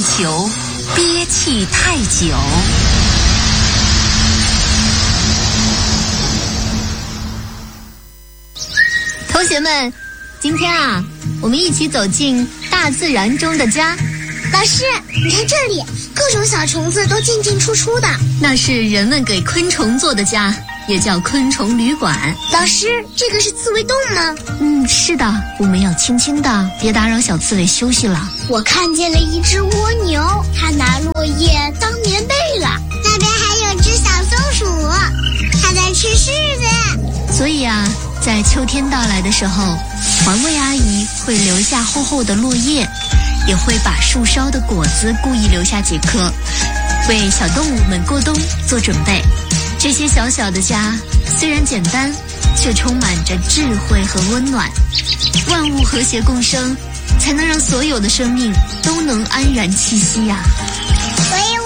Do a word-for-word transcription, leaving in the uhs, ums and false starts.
球，憋气太久。同学们，今天啊，我们一起走进大自然中的家。 老师，你看这里，各种小虫子都进进出出的。 那是人们给昆虫做的家，也叫昆虫旅馆。 老师，这个是刺猬洞吗？ 嗯，是的，我们要轻轻的，别打扰小刺猬休息了。 我看见了一只蜗牛，它拿落叶当棉被了。那边还有只小松鼠，它在吃柿子。 所以啊，在秋天到来的时候，环卫阿姨会留下厚厚的落叶，也会把树梢的果子故意留下几颗，为小动物们过冬做准备。这些小小的家虽然简单，却充满着智慧和温暖。万物和谐共生，才能让所有的生命都能安然栖息呀、 所以